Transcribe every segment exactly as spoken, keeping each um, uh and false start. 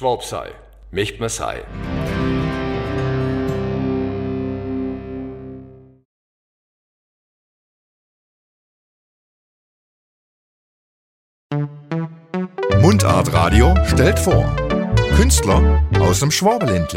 Schwab sei, möcht man sei. Mundartradio stellt vor. Künstler aus dem Schwabenländle.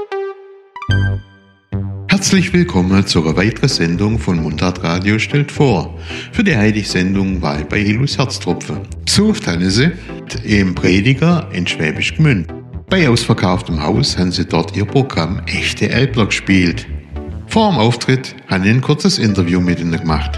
Herzlich willkommen zu einer weiteren Sendung von Mundartradio stellt vor. Für die heutige Sendung war ich bei Hilus Herztropfen. Besucht haben sie im Prediger in Schwäbisch Gmünd. Bei ausverkauftem Haus haben sie dort ihr Programm Echte Elbler gespielt. Vor dem Auftritt haben sie ein kurzes Interview mit ihnen gemacht.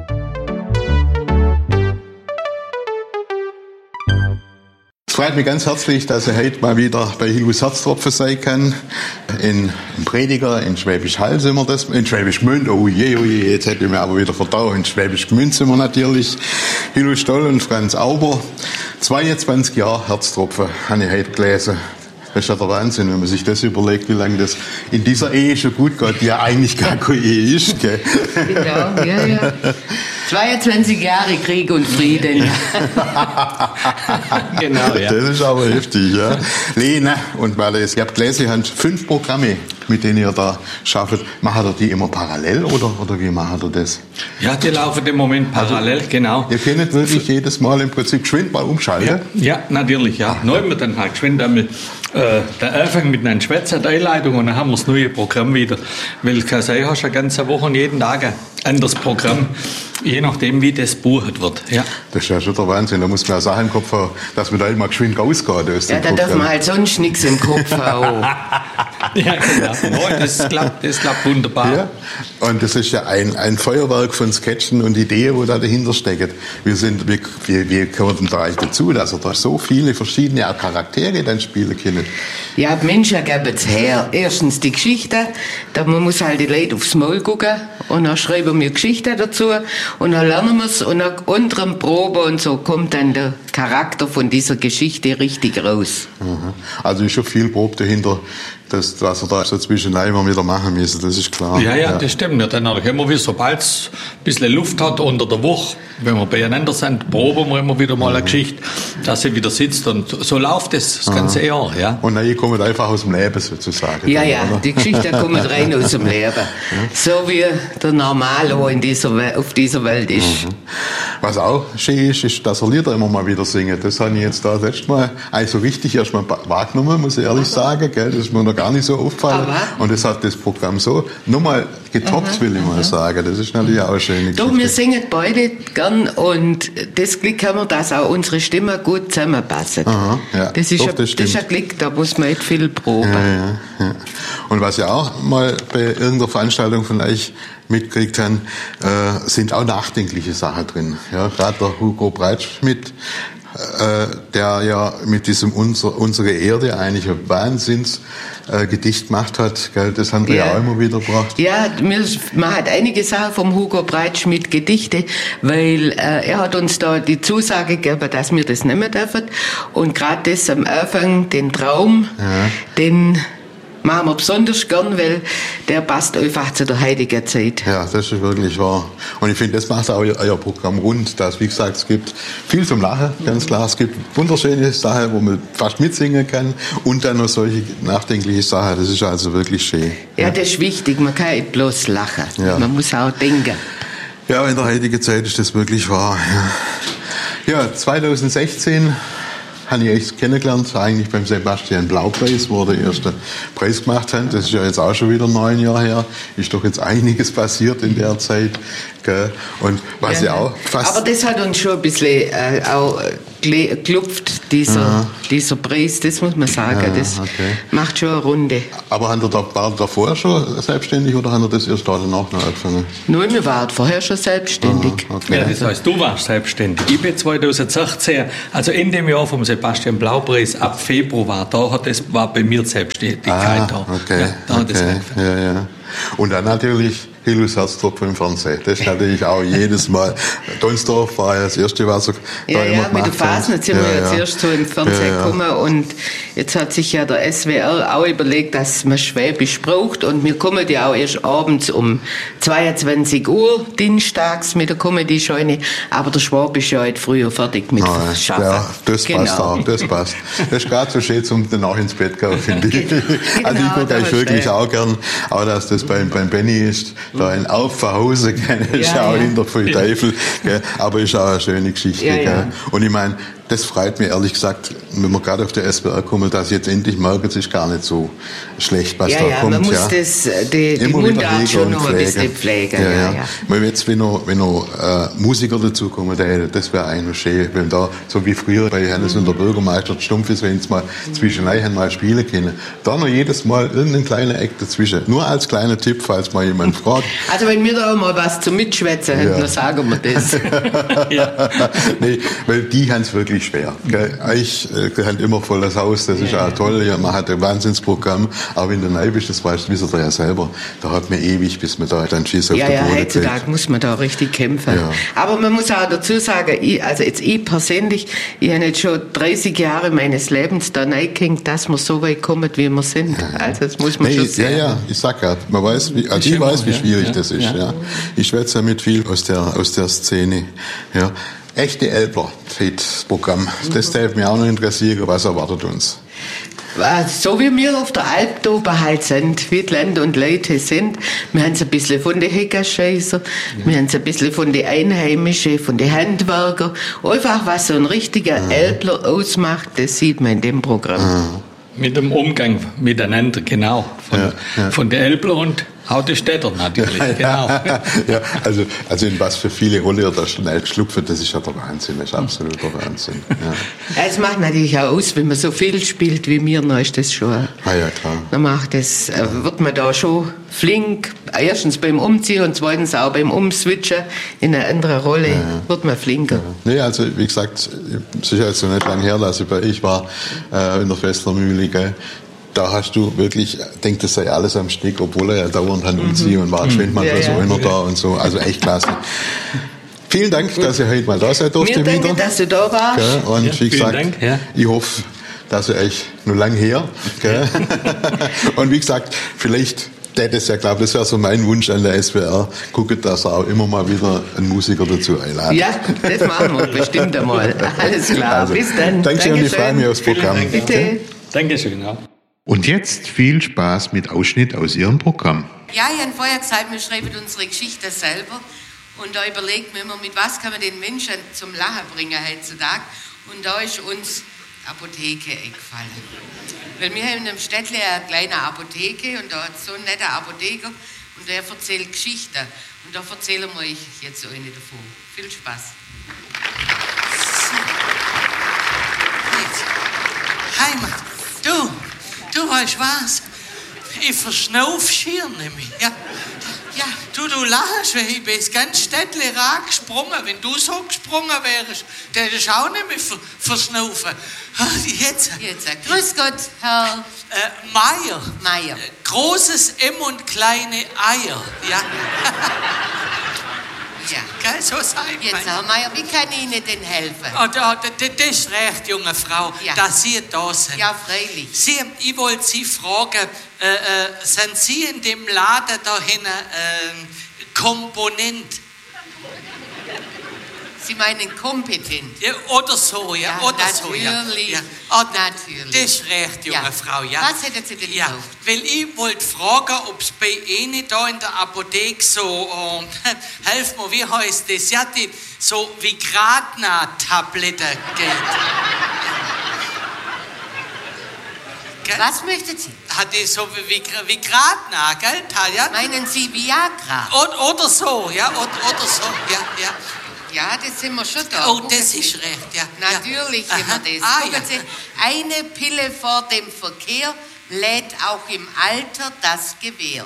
Es freut mich ganz herzlich, dass ich heute mal wieder bei Hilus Herztropfen sein kann. In, in Prediger, in Schwäbisch Hall sind wir das, in Schwäbisch Gmünd, oh je, oh je, jetzt hätte ich mir aber wieder verdaut. In Schwäbisch Gmünd sind wir natürlich. Hilus Stoll und Franz Auber. zweiundzwanzig Jahre Herztropfen, habe ich heute gelesen. Das ist ja der Wahnsinn, wenn man sich das überlegt, wie lange das in dieser Ehe schon gut geht, die ja eigentlich gar keine Ehe ist, gell? Genau, ja, ja. zweiundzwanzig Jahre Krieg und Frieden. Genau, ja. Das ist aber heftig, ja. Lena und Wallace, ihr habt gelesen, ihr habt fünf Programme, mit denen ihr da schafft. Macht ihr die immer parallel oder, oder wie macht ihr das? Ja, die laufen im Moment parallel, also, genau. Ihr könnt wirklich jedes Mal im Prinzip geschwind mal umschalten? Ja, ja, natürlich, ja. Neu wir dann halt geschwind einmal äh, der Anfang mit einer Schwätzer Einleitung und dann haben wir das neue Programm wieder. Weil kann sein, hast du eine ganze Woche und jeden Tag ein anderes Programm. Je nachdem, wie das bucht wird. Ja. Das ist ja schon der Wahnsinn. Da muss man ja Sachen im Kopf haben, dass man da immer geschwind rausgeht. Ja, da darf man halt sonst nichts im Kopf haben. Ja, genau. No, das klappt, das klappt wunderbar. Ja. Und das ist ja ein, ein Feuerwerk von Sketchen und Ideen, wo da dahinter stecken. Wir sind, wie, wie, wie kommen denn da eigentlich dazu, dass er da so viele verschiedene auch Charaktere dann spielen können? Ja, die Menschen geben es her. Erstens die Geschichte. Da man muss halt die Leute aufs Maul gucken. Und dann schreiben wir Geschichte dazu. Und dann lernen wir es. Und nach unteren Probe und so kommt dann der Charakter von dieser Geschichte richtig raus. Mhm. Also ist schon viel Probe dahinter, dass, was wir da so zwischendurch immer wieder machen müssen, das ist klar. Ja, ja, ja. Das stimmt. Ja, dann immer wieder, sobald es ein bisschen Luft hat unter der Woche, wenn wir beieinander sind, proben wir immer wieder mal mhm. eine Geschichte, dass sie wieder sitzt und so läuft es das, das ganze Jahr. Ja. Und dann kommt einfach aus dem Leben sozusagen. Ja, dann, ja, oder? Die Geschichte kommt rein aus dem Leben. Ja. So wie der Normalo in dieser, auf dieser Welt ist. Mhm. Was auch schön ist, ist, dass er Lieder immer mal wieder singen. Das habe ich jetzt da letztes Mal eigentlich so richtig erst mal wahrgenommen, muss ich ehrlich sagen. Gell? Das ist mir noch gar nicht so aufgefallen. Aber und das hat das Programm so nochmal getoppt, aha, will ich mal aha. sagen. Das ist natürlich auch schön. Doch, wir singen beide gern und das Glück haben wir, dass auch unsere Stimmen gut zusammenpassen. Aha, ja. Das ist, Doch, ein, das das ist ein Glück, da muss man nicht viel proben. Ja, ja, ja. Und was ich auch mal bei irgendeiner Veranstaltung von euch mitgekriegt haben, äh, sind auch nachdenkliche Sachen drin. Ja, gerade der Hugo Breitschmidt, äh, der ja mit diesem Unser, Unsere Erde eigentlich ein Wahnsinns äh, Gedicht gemacht hat, gell? Das haben wir ja. ja auch immer wieder gebracht. Ja, man hat einige Sachen vom Hugo Breitschmidt Gedichte, weil äh, er hat uns da die Zusage gegeben, dass wir das nicht mehr dürfen. Und gerade das am Anfang, den Traum, ja. den machen wir besonders gern, weil der passt einfach zu der heutigen Zeit. Ja, das ist wirklich wahr. Und ich finde, das macht auch euer, euer Programm rund, dass, wie gesagt, es gibt viel zum Lachen, ganz klar. Es gibt wunderschöne Sachen, wo man fast mitsingen kann und dann noch solche nachdenkliche Sachen. Das ist also wirklich schön. Ja, ja. Das ist wichtig. Man kann nicht bloß lachen. Ja. Man muss auch denken. Ja, in der heutigen Zeit ist das wirklich wahr. Ja, ja zwanzig sechzehn habe ich euch kennengelernt, eigentlich beim Sebastian Blau-Preis, wo wir den ersten Preis gemacht haben. Das ist ja jetzt auch schon wieder neun Jahre her. Ist doch jetzt einiges passiert in der Zeit. Gell? Und was ja, ja auch fast... Aber das hat uns schon ein bisschen äh, auch geklopft, dieser, dieser Preis, das muss man sagen. Ja, das okay. macht schon eine Runde. Aber hat er da, war er davor schon selbstständig oder hat er das erst danach noch angefangen? Nein, wir waren vorher schon selbstständig. Aha, okay. Ja, das heißt, du warst selbstständig. Ich bin zwanzig sechzehn, also in dem Jahr vom Sebastian Blau-Preis, ab Februar war da, hat das, war bei mir die Selbstständigkeit ah, da. Okay, ja, da okay. Hat das ja, ja. Und dann natürlich Hillus Herztropfen im Fernsehen. Das hatte ich auch jedes Mal. Donsdorf war ja das erste, was er ja, da ja, immer gemacht mit der Fasnet sind ja, wir ja. jetzt erst so im Fernsehen ja, ja. gekommen und jetzt hat sich ja der S W R auch überlegt, dass man Schwäbisch braucht und wir kommen ja auch erst abends um zweiundzwanzig Uhr dienstags mit der Comedy-Scheune, aber der Schwab ist ja heute früher fertig mit Nein, Schaffen. ja, das genau. passt auch, das passt. Das ist gerade so schön zum danach ins Bett gehen, finde ich. Genau, Also ich gucke da eigentlich hast wirklich du. auch gern, auch dass das beim, beim Benny ist, da ein Aufhause, ist Ja, auch ja. hinter viel Teufel, gell, aber ist auch eine schöne Geschichte. Ja, ja. Gell. Und ich meine, das freut mich ehrlich gesagt, wenn wir gerade auf der S W R kommen, dass ich jetzt endlich merke, es ist gar nicht so schlecht, was Ja, da ja, kommt. man muss ja. das, äh, die, die Immer wieder Mundart hegen schon und noch ein bisschen pflegen. Ja, Ja, ja. ja. Weil jetzt, wenn noch, wenn noch äh, Musiker dazukommen, der, das wäre eigentlich noch schön, wenn da, so wie früher bei Hannes und der Bürgermeister stumpf ist, wenn sie mal zwischendurch mal spielen können, da noch jedes Mal irgendein kleiner Eck dazwischen. Nur als kleiner Tipp, falls mal jemand fragt. Also wenn wir da mal was zum Mitschwätzen Ja. haben, dann sagen wir das. Nee, weil die haben es wirklich schwer. Gell? Ich äh, haben immer voll das Haus, das ist auch toll. Ja, man hat ein Wahnsinnsprogramm, aber in der Neu bist, das weißt du, wisst ihr ja selber, da hat man ewig, bis man da dann Schiss auf Ja, der ja, Boden heutzutage kriegt. muss man da richtig kämpfen. Ja. Aber man muss auch dazu sagen, ich, also jetzt ich persönlich, ich habe jetzt schon dreißig Jahre meines Lebens da reingehängt, dass wir so weit kommen, wie wir sind. Also das muss man Nee, schon ja, sagen. ja, ich sag ja, man weiß, wie, also ich immer, weiß, wie ja, schwierig ja, das ist, ja. ja. Ich schwätze ja mit viel aus der, aus der Szene, ja. Echte Elbler, das Programm. Das darf mich auch noch interessieren, was erwartet uns? So wie wir auf der Alp da oben halt sind, wie die Land und Leute sind, wir haben es ein bisschen von den Heckerscheißer, ja. wir haben es ein bisschen von den Einheimischen, von den Handwerker, einfach was so ein richtiger ja. Elbler ausmacht, das sieht man in dem Programm. Ja. Mit dem Umgang miteinander, genau. Von, Ja, ja. von der Elbler und auch die Städter natürlich, genau. Ja, also, also in was für viele Rolle er da schnell schlüpft, das ist ja der Wahnsinn, das ist absoluter Wahnsinn. Ja. Ja, es macht natürlich auch aus, wenn man so viel spielt wie mir, dann ist das schon, Ah ja, klar. dann macht das, äh, wird man da schon flink, erstens beim Umziehen und zweitens auch beim Umswitchen in eine andere Rolle, ja. wird man flinker. Ja. Nee, also wie gesagt, es ist ja jetzt noch nicht lange her, dass ich bei ich war äh, in der Festlermühle, gell. Da hast du wirklich, denkt, das sei alles am Stück, obwohl er ja dauernd hat umziehen und war schwindet manchmal Ja, so ja. einer da und so. Also echt klasse. Vielen Dank, dass ihr heute mal da seid durfte Mir wieder. danke, dass du da warst. Gell? Und Ja, wie vielen gesagt, Dank, ja. ich hoffe, dass ihr euch noch lang her. Gell? Und wie gesagt, vielleicht, das ja, glaube das wäre so mein Wunsch an der S W R, guckt, dass er auch immer mal wieder einen Musiker dazu einladet. Ja, das machen wir bestimmt einmal. Alles klar, Also, bis dann. Danke und ich freue mich aufs Programm. Dank. Bitte. Dankeschön, ja. Und jetzt viel Spaß mit Ausschnitt aus Ihrem Programm. Ja, ich habe vorher gesagt, wir schreiben unsere Geschichte selber. Und da überlegt man immer, mit was kann man den Menschen zum Lachen bringen heutzutage. Und da ist uns Apotheke eingefallen. Weil wir haben in einem Städtle eine kleine Apotheke und da hat so ein netter Apotheker und der erzählt Geschichten. Und da erzählen wir euch jetzt so eine davon. Viel Spaß. Heimat, du, du weißt was? Ich verschnauf schier nämlich, ja. Ja, du, du lachst, weil ich bin das ganze Städtle rar gesprungen. Wenn du so gesprungen wärst, der hättest du auch nicht mehr ver verschnaufen. Ah, Jetzt, Jetzt, äh, grüß Gott, Herr äh, Meier. Meier. Äh, Großes M und kleine Eier, ja. Ja. Gell, so sagt Jetzt, man. Herr Meier, wie kann ich Ihnen denn helfen? Oh, da, da, das ist recht, junge Frau, Ja. dass Sie da sind. Ja, freilich. Sie, ich wollte Sie fragen, äh, äh, sind Sie in dem Laden da hinten äh, Komponent? Sie meinen kompetent? Ja, oder so, ja, Ja, oder so, ja. natürlich. ja. Ah, Natürlich. Das ist recht, junge Ja. Frau, ja. Was hätten Sie denn Ja, gekauft? weil ich wollte fragen, ob es bei Ihnen da in der Apotheke so, äh, helf mir, wie heißt das, ja, die so Vigratna-Tabletten geht. Gell? Was möchten Sie? Hat die so wie Vig- Vigratna, gell, Talja? Meinen Sie Viagra? Oder, oder so, ja, oder, oder so, ja, ja. Ja, das sind wir schon da. Oh, Gucken das Sie. ist recht, ja. Natürlich ja. sind wir Aha. das. Ah, Gucken ja. Sie, eine Pille vor dem Verkehr lädt auch im Alter das Gewehr.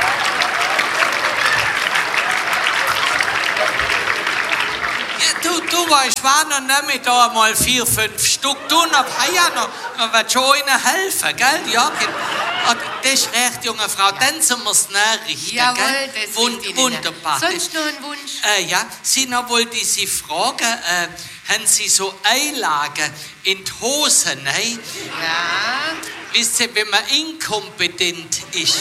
Ja, du, du, du weißt, war noch nicht da mal vier, fünf Stück. Du noch, ja, noch, noch wird schon ihnen helfen, gell? Ja, das ist recht, junge Frau. Dann sind wir es nachrichten, Jawohl, gell? das Wund, Ihnen. Wunderbar. Sonst noch ein Wunsch? Äh, ja, Sie noch wollte ich Sie fragen, äh, haben Sie so Einlagen in die Hosen, ne? Ja. Wisst ihr, wenn man inkompetent ist?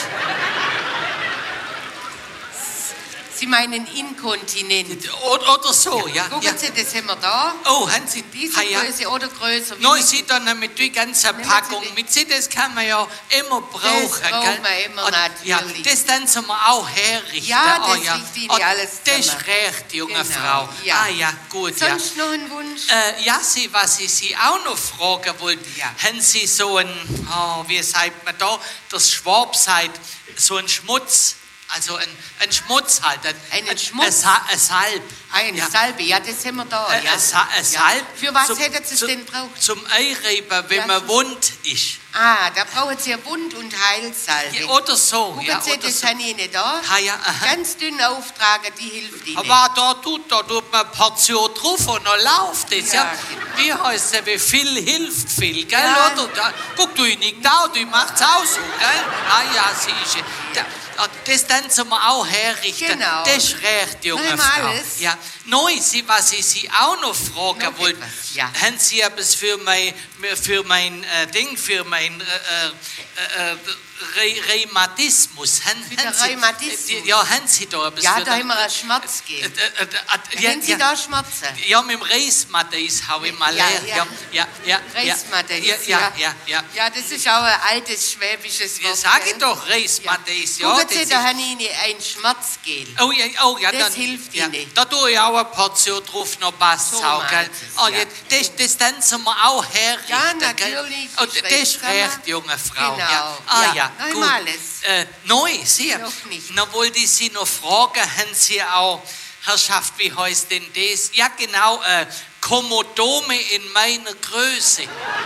Sie meinen inkontinent. Oder, oder so, ja. Gucken ja. Sie, das haben wir da. Oh, haben Sie Diese ah, ja. Größe oder größer. Nein, Sie dann mit der ganzen Nehmen Packung. Sie die. Mit Sie, das kann man ja immer brauchen. Das braucht gell? man immer, Und, ja, natürlich. das dann sind wir auch herrichten. Ja, oh, das ja. riecht Ihnen Und alles das ist zusammen. recht, junge Genau, Frau. ja. Ah ja, gut, ja. Sonst noch ein Wunsch? Äh, ja, Sie, was ich Sie auch noch fragen wollte, Ja. haben Sie so ein, oh, wie sagt man da, das Schwab sagt, so ein Schmutz, also ein, ein Schmutz halt. Ein, Einen ein, Schmutz? Ein, Sa- ein Salb. Eine ja. Salbe, ja, das haben wir da. Ein, ja. ein, Sa- ein Ja. Salb. Für was zum, hätten Sie es zum, denn braucht? Zum Einreiben, wenn Ja, man zum- wund ist. Ah, da brauchen Sie eine Wund- und Heilsalbe. Ja, oder so. Gucken ja, Sie, oder das so. habe ich Ihnen da. Ah, ja, aha. Ganz dünn auftragen, die hilft Ihnen. Aber da tut, da tut man eine Portion drauf und dann läuft es. Ja. Ja, Wie heißt es, wie viel hilft viel, gell? Ja. Oder? Da, guck, du nicht da, du machst auch so, gell? Ah ja, siehst du. Da, das dann zum wir auch herrichten. Genau. Das ist recht, junge Haben wir Frau. alles? Ja. Neu, Sie, was ich Sie auch noch fragen Noch wollte, etwas, ja. haben Sie etwas für mein, für mein äh, Ding, für mein äh, äh, äh, Re Rheumatismus? Haben, Für den haben Sie, Rheumatismus? äh, Ja, haben Sie da etwas Ja, für da den- haben wir einen Schmerz äh, gegeben. äh, äh, äh, Haben Sie da Schmerzen? ja, mit dem Reismatis habe ich mal Ja, leer. ja. Ja, ja, ja. Reismatis, ja. Ja, ja, ja. Ja, das ist auch ein altes schwäbisches Ja, Wort. sag ich gell? doch, Reismatis. Ja, Gucken das Sie, ist- da habe ich Ihnen ein Schmerzgel. Oh ja, oh ja, Das dann, hilft ja, Ihnen. Da tue ich auch eine Portion drauf, noch passt So auch, meint gell? es, Oh, ja. ja, das, das dann sind wir auch herrichten, Ja, gell? natürlich, Und ist das recht, ist sag mal. recht, junge Frau. Genau, Ja. Ah ja. ja, Noch gut. einmal alles. Äh, neu, Sie. Noch nicht. Noch wollte ich Sie noch fragen, haben Sie auch, Herrschaft, wie heißt denn das? Ja, genau, äh, Komodome in meiner Größe.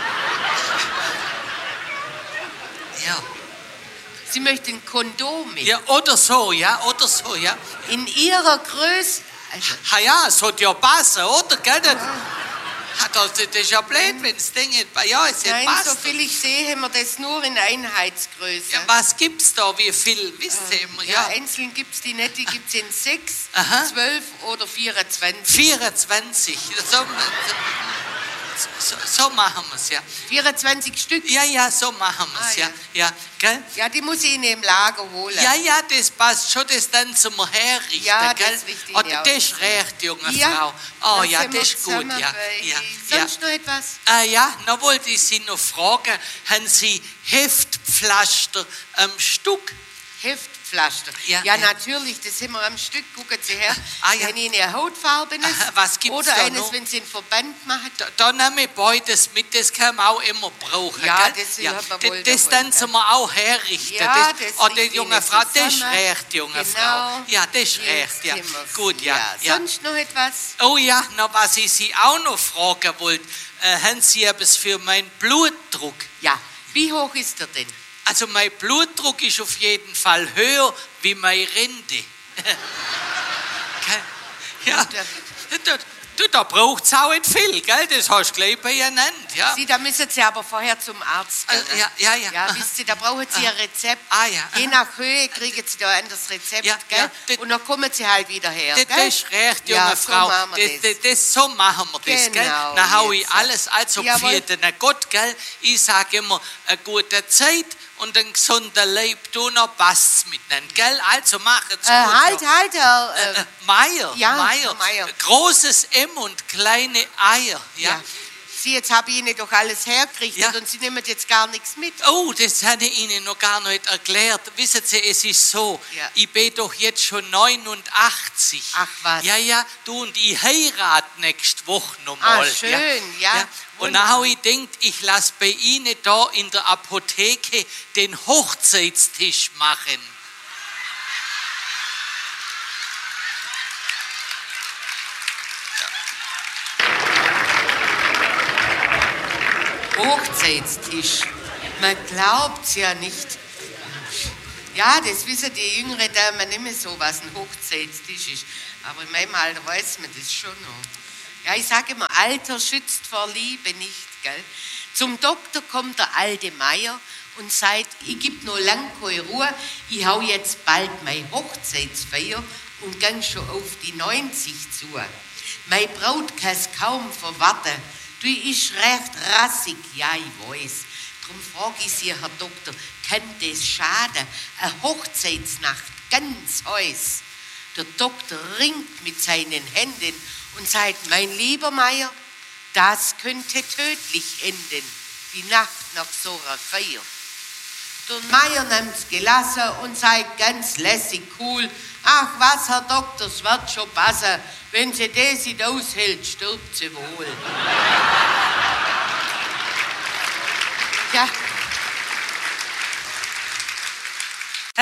Ja. Sie möchten Kondome. Ja, oder so, ja, oder so, ja. In Ihrer Größe. Also, Ha ja, es hat ja passen, oder? Gell? Das, ha, das, das ist ja blöd, wenn das Ding nicht, ja, es nein, passt. so viel ich sehe, haben wir das nur in Einheitsgröße. Ja, was gibt's da, wie viel, wisst ihr immer, Ja, ja? einzeln gibt es die nicht, die gibt es in sechs, Aha. zwölf oder vierundzwanzig. vierundzwanzig, so, so, so machen wir es, ja. vierundzwanzig Stück. Ja, ja, so machen wir es, Ah, ja. ja. ja. Gell? Ja, die muss ich Ihnen im Lager holen. Ja, ja, das passt schon, das dann zum Herrichten, Ja, gell? das richte ich Und Ihnen das aus. ist recht, junge Ja, Frau. Oh da ja, sind wir das ist gut, zusammen ja. bei- ja, ja. Sonst noch etwas? Ah ja, noch wollte ich Sie noch fragen, haben Sie Heftpflaster am Stück? Heftpflaster. Ja, Ja, ja. natürlich, das haben wir am Stück. Gucken Sie her. Ah, ja. Wenn Ihnen eine Hautfarbenes Aha, was gibt's oder da eines, noch? wenn Sie einen Verband machen. Da, da nehme ich beides mit, das kann man auch immer brauchen. Ja, gell? das hat man wohl das, das davon, dann zum wir auch herrichten. Ja, das, das oh, die liegt junge Ihnen Frau, das ist zusammen. recht, junge Genau. Frau. Ja, das ist Jetzt recht, ja. sind wir's. Gut, ja. ja. Sonst noch etwas? Oh ja, noch was ich Sie auch noch fragen wollte. Äh, haben Sie etwas für meinen Blutdruck? Ja. Wie hoch ist er denn? Also mein Blutdruck ist auf jeden Fall höher wie meine Rente. Gell? Ja, da, da, da braucht es auch nicht viel, gell? Das hast du gleich benannt, ja? Sie, da müssen Sie aber vorher zum Arzt gehen. Äh, ja, ja, ja. Ja, wisst ihr, da brauchen Sie ein Rezept. Ah, ja, Je aha. nach Höhe kriegen Sie da ein anderes Rezept, Ja, gell? ja, das- Und dann kommen Sie halt wieder her, Das, gell? das ist recht, junge Ja, so Frau. machen wir das, das. das, das, so machen wir das, gell? Genau, Dann hau ich jetzt. alles also Jawohl. für den Gott, gell? Ich sage immer, eine gute Zeit und ein gesunder Leib, du noch passt's miteinander, gell? Also machen's Äh, gut. halt, ja. halt, Herr, äh, Äh, Meier, Ja, Meier. Herr Meier. Großes M und kleine Eier, ja. ja. Sie, jetzt habe ich Ihnen doch alles hergerichtet Ja. und Sie nehmen jetzt gar nichts mit. Oh, das habe ich Ihnen noch gar nicht erklärt. Wissen Sie, es ist so, Ja. ich bin doch jetzt schon neunundachtzig. Ach, was. Ja, ja, du und ich heirate nächste Woche Ah, nochmal. schön, ja. Und dann habe ich gedacht, ich lasse bei Ihnen da in der Apotheke den Hochzeitstisch machen. Hochzeitstisch. Man glaubt's ja nicht. Ja, das wissen die jüngere Damen nicht mehr so, was ein Hochzeitstisch ist. Aber in meinem Alter weiß man das schon noch. Ja, ich sage immer, Alter schützt vor Liebe nicht, gell? Zum Doktor kommt der alte Meier und sagt, ich geb noch lang keine Ruhe, ich hau jetzt bald meine Hochzeitsfeier und gang schon auf die neunzig zu. Meine Braut kann's kaum verwarten, du ist recht rassig, ja ich weiß. Drum frag ich Sie, Herr Doktor, kann das schaden? Eine Hochzeitsnacht, ganz heiß. Der Doktor ringt mit seinen Händen und sagt, mein lieber Meier, das könnte tödlich enden, die Nacht nach so einer Feier. Der Meier nimmt's gelassen und sagt ganz lässig cool, ach was, Herr Doktor, es wird schon passen, wenn sie das nicht aushält, stirbt sie wohl.